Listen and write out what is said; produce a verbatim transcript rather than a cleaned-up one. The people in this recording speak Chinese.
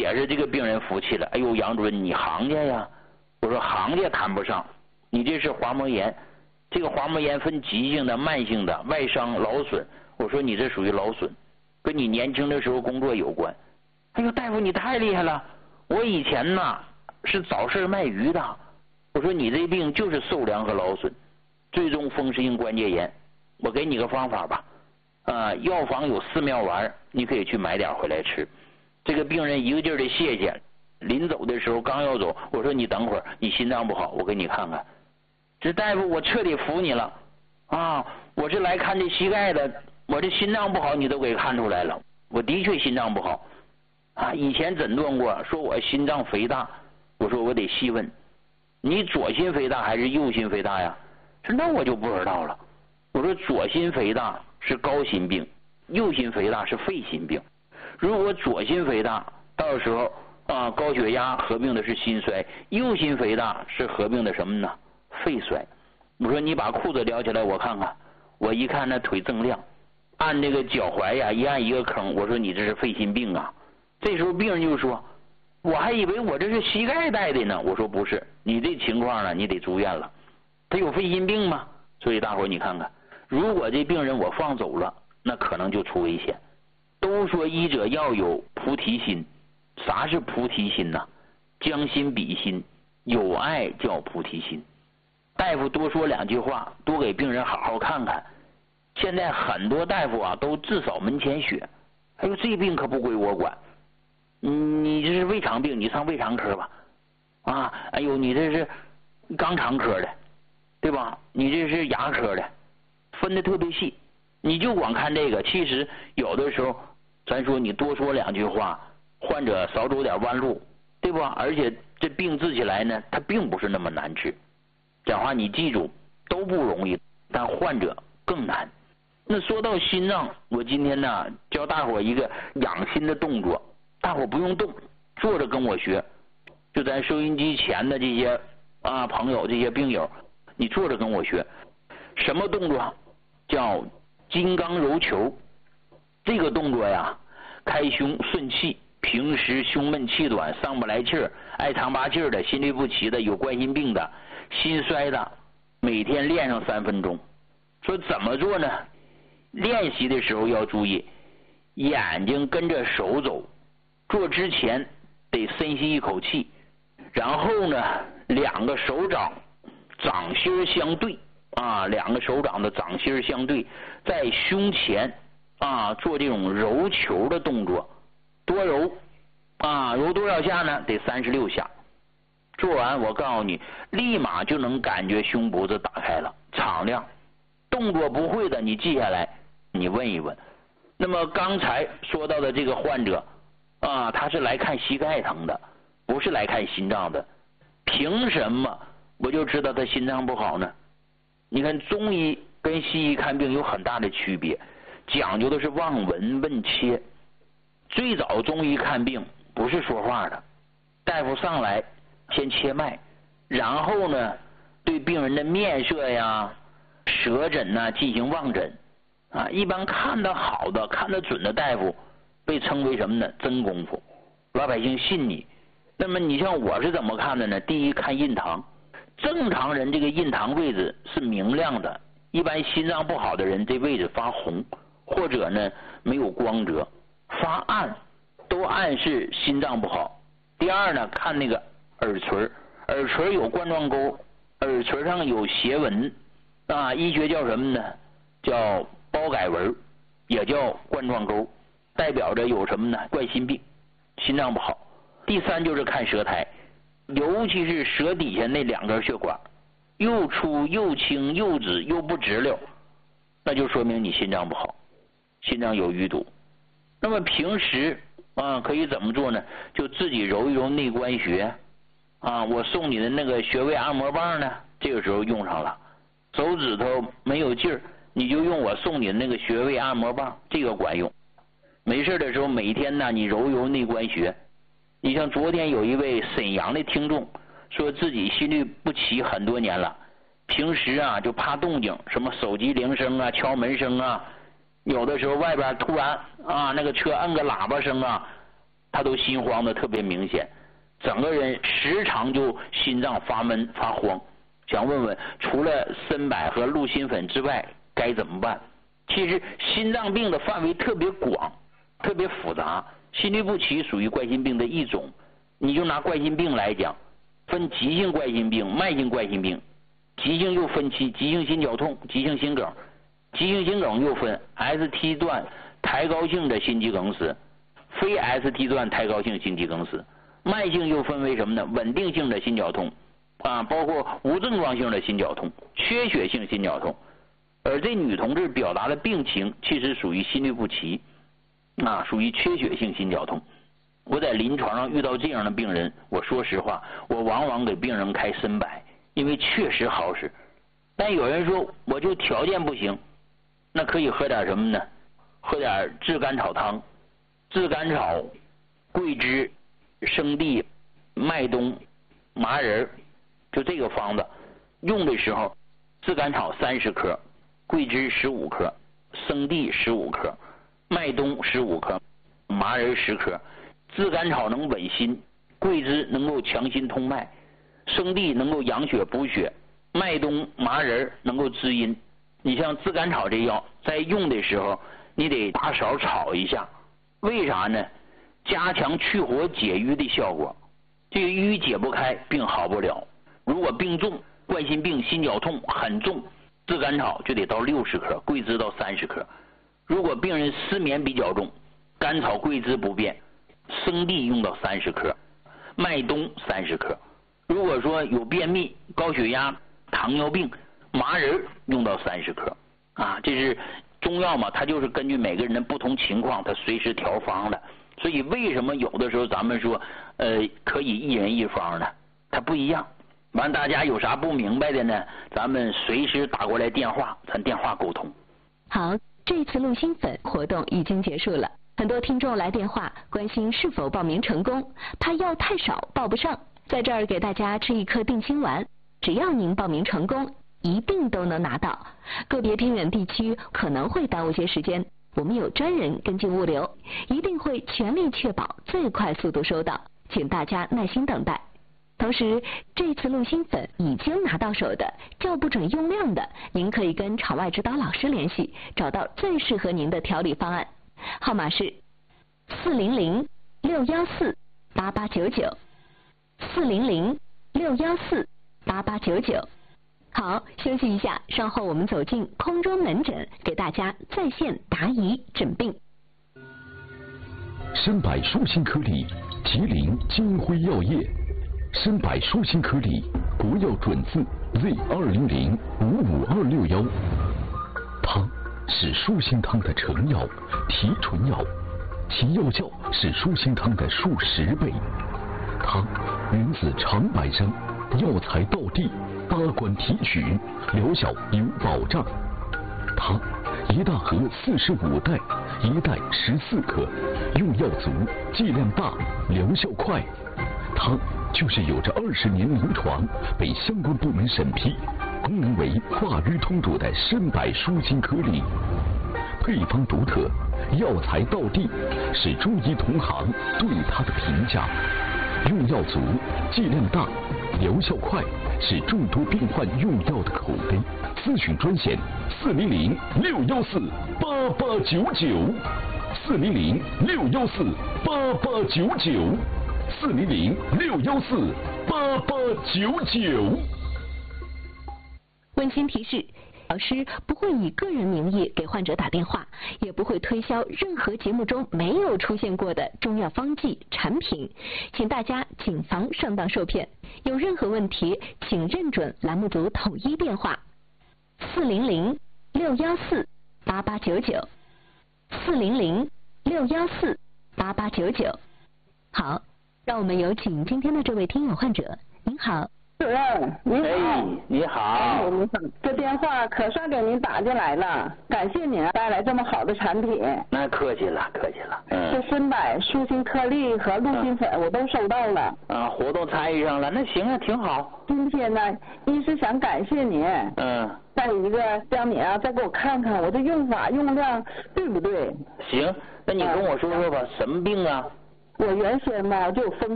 也是这个病人服气了。哎呦，杨主任，你行家呀？我说行家谈不上，你这是滑膜炎，这个滑膜炎分急性的、慢性的、外伤、劳损。我说你这属于劳损，跟你年轻的时候工作有关。哎呦，大夫你太厉害了，我以前呐是早市卖鱼的。我说你这病就是受凉和劳损，最终风湿性关节炎。我给你个方法吧，啊，药房有四妙丸，你可以去买点回来吃。这个病人一个劲儿的谢谢，临走的时候刚要走，我说你等会儿，你心脏不好，我给你看看。这大夫我彻底服你了啊！我是来看这膝盖的，我这心脏不好你都给看出来了，我的确心脏不好啊。以前诊断过，说我心脏肥大，我说我得细问，你左心肥大还是右心肥大呀？说那我就不知道了。我说左心肥大是高心病，右心肥大是肺心病。如果左心肥大，到时候啊高血压合并的是心衰，右心肥大是合并的什么呢？肺衰。我说你把裤子撩起来我看看，我一看那腿锃亮，按这个脚踝呀一按一个坑，我说你这是肺心病啊。这时候病人就说，我还以为我这是膝盖带的呢。我说不是，你这情况呢你得住院了。他有肺心病吗？所以大伙你看看，如果这病人我放走了，那可能就出危险。都说医者要有菩提心，啥是菩提心呢？将心比心，有爱叫菩提心。大夫多说两句话，多给病人好好看看。现在很多大夫啊都自扫门前雪，哎呦这病可不归我管，你这是胃肠病，你上胃肠科吧。啊，哎呦你这是肛肠科的，对吧？你这是牙科的，分得特别细。你就光看这个，其实有的时候咱说你多说两句话，患者少走点弯路，对吧？而且这病治起来呢，它并不是那么难治。讲话你记住，都不容易，但患者更难。那说到心脏，我今天呢教大伙一个养心的动作，大伙不用动，坐着跟我学。就咱收音机前的这些啊朋友，这些病友，你坐着跟我学。什么动作？叫金刚揉球。这个动作呀，开胸顺气，平时胸闷气短、上不来气儿、爱长拔气儿的、心律不齐的、有冠心病的、心衰的，每天练上三分钟。说怎么做呢？练习的时候要注意，眼睛跟着手走，做之前得深吸一口气，然后呢，两个手掌掌心相对啊，两个手掌的掌心相对，在胸前啊做这种揉球的动作，多揉啊，揉多少下呢？得三十六下。做完我告诉你，立马就能感觉胸脖子打开了，敞亮。动作不会的你记下来，你问一问。那么刚才说到的这个患者啊，他是来看膝盖疼的，不是来看心脏的。凭什么我就知道他心脏不好呢？你看中医跟西医看病有很大的区别，讲究的是望闻问切。最早中医看病不是说话的，大夫上来先切脉，然后呢对病人的面色呀、舌诊呐进行望诊啊。一般看得好的、看得准的大夫被称为什么呢？真功夫，老百姓信你。那么你像我是怎么看的呢？第一，看印堂。正常人这个印堂位置是明亮的，一般心脏不好的人这位置发红，或者呢没有光泽发暗，都暗示心脏不好。第二呢，看那个耳垂，耳垂有冠状沟，耳垂上有斜纹啊，医学叫什么呢？叫包改纹，也叫冠状沟，代表着有什么呢？冠心病，心脏不好。第三就是看舌苔，尤其是舌底下那两根血管，又粗又轻又直又不直溜，那就说明你心脏不好，心脏有淤堵。那么平时啊可以怎么做呢？就自己揉一揉内关穴啊，我送你的那个穴位按摩棒呢，这个时候用上了。手指头没有劲儿，你就用我送你的那个穴位按摩棒，这个管用。没事的时候每天呢你揉一揉内关穴。你像昨天有一位沈阳的听众说自己心律不齐很多年了，平时啊就怕动静，什么手机铃声啊、敲门声啊，有的时候外边突然啊那个车摁个喇叭声啊， 他都心慌的特别明显，整个人时常就心脏发闷发慌。想问问，除了参柏和鹿心粉之外该怎么办？其实心脏病的范围特别广，特别复杂，心律不齐属于冠心病的一种。你就拿冠心病来讲，分急性冠心病、慢性冠心病。急性又分期，急性心绞痛、急性心梗。急性心梗又分 S T 段抬高性的心肌梗死，非 S T 段抬高性心肌梗死。慢性又分为什么呢？稳定性的心绞痛啊，包括无症状性的心绞痛、缺血性心绞痛。而这女同志表达的病情其实属于心律不齐啊，属于缺血性心绞痛。我在临床上遇到这样的病人，我说实话，我往往给病人开参柏，因为确实好使。但有人说我就条件不行，那可以喝点什么呢？喝点炙甘草汤，炙甘草、桂枝、生地、麦冬、麻仁，就这个方子。用的时候，炙甘草三十克，桂枝十五克，生地十五克，麦冬十五克，麻仁十克。炙甘草能稳心，桂枝能够强心通脉，生地能够养血补血，麦冬、麻仁能够滋阴。你像炙甘草这药，在用的时候，你得大勺炒一下，为啥呢？加强去火解瘀的效果。这个瘀解不开，病好不了。如果病重，冠心病、心绞痛很重，炙甘草就得到六十克，桂枝到三十克。如果病人失眠比较重，甘草、桂枝不变，生地用到三十克，麦冬三十克。如果说有便秘、高血压、糖尿病，麻仁用到三十克啊。这是中药嘛，它就是根据每个人的不同情况，它随时调方的。所以为什么有的时候咱们说呃可以一人一方呢？它不一样。完，大家有啥不明白的呢？咱们随时打过来电话，咱电话沟通。 好，这次鹿心粉活动已经结束了。很多听众来电话关心是否报名成功，怕药太少报不上，在这儿给大家吃一颗定心丸，只要您报名成功，一定都能拿到。个别偏远地区可能会耽误些时间，我们有专人跟进物流，一定会全力确保最快速度收到，请大家耐心等待。同时，这次鹿心粉已经拿到手的，叫不准用量的，您可以跟场外指导老师联系，找到最适合您的调理方案。号码是四零零六幺四八八九九，四零零六幺四八八九九。好，休息一下，稍后我们走进空中门诊，给大家在线答疑诊病。 参柏舒心颗粒，吉林金辉药业。参柏舒心颗粒，国药准字 Z 二零零五五二六幺。它是舒心汤的成药、提纯药，其药效是舒心汤的数十倍。它源自长白山，药材到地，八关提取，疗效有保障。它一大盒四十五袋，一袋十四克，用药足，剂量大，疗效快。它就是有着二十年临床，被相关部门审批，功能为化瘀通乳的参柏舒心颗粒。配方独特，药材到地，是中医同行对它的评价。用药足，剂量大，疗效快，是众多病患用药的口碑。咨询专线四零零六幺四八八九九，四零零六幺四八八九九，四零零六幺四八八九九。 温馨提示，老师不会以个人名义给患者打电话，也不会推销任何节目中没有出现过的中药方剂产品，请大家谨防上当受骗。有任何问题，请认准栏目组统一电话四零零六幺四八八九九，四零零六幺四八八九九。好，让我们有请今天的这位听友患者。您好。 主任，您好。 哎，你好。 哎，你好，这电话可算给您打进来了，感谢您带来这么好的产品。 那客气了，客气了。嗯。 这参柏舒心颗粒和鹿心粉我都收到了。 啊，活动参与上了，那行啊，挺好。 今天呢，一是想感谢您。 嗯。 再一个，让你啊再给我看看我这用法用量对不对？ 行，那你跟我说说吧，嗯、什么病啊？ 我原先吧就有风